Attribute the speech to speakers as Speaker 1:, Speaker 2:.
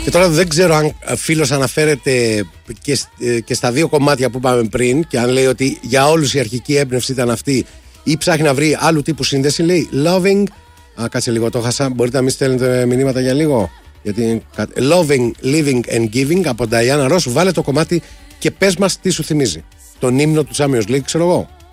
Speaker 1: Και τώρα δεν ξέρω αν φίλος αναφέρεται και στα δύο κομμάτια που είπαμε πριν και αν λέει ότι για όλους η αρχική έμπνευση ήταν αυτή ή ψάχνει να βρει άλλου τύπου σύνδεση. Λέει loving. Κάτσε λίγο, το χάσα. Μπορείτε να μην στέλνετε μηνύματα για λίγο. Γιατί loving, living and giving από Diana Ross. Βάλε το κομμάτι και πες μας τι σου θυμίζει. Τον ύμνο του Champions League, ξέρω εγώ.